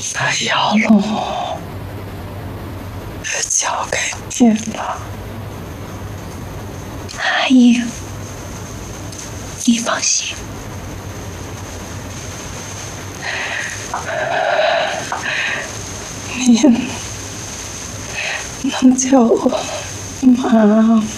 把药龙交给你了， 阿姨，你放心。 您能叫我妈吗？